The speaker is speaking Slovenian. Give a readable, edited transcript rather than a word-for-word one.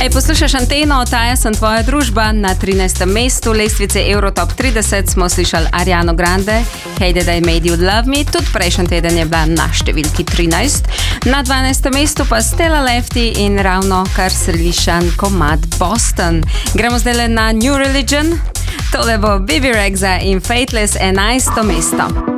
Hej, poslušaš Anteno, Taja sem tvoja družba. Na 13. mestu lestvice Eurotop 30 smo slišali Ariano Grande, Hey Did I Made You Love Me, tudi prejšnji teden je bila na številki 13. Na 12. mestu pa Stella Lefty in ravno kar slišan komad Boston. Gremo zdaj na New Religion, tole bo Bibi Rexha in Faithless 11. mesto.